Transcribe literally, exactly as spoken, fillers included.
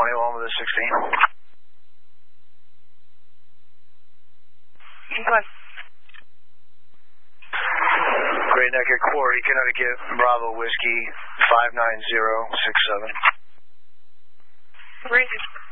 twenty-one with a sixteen. Go ahead. Great Neck at Quarry, Connecticut, Bravo Whiskey, five nine zero six seven. Great.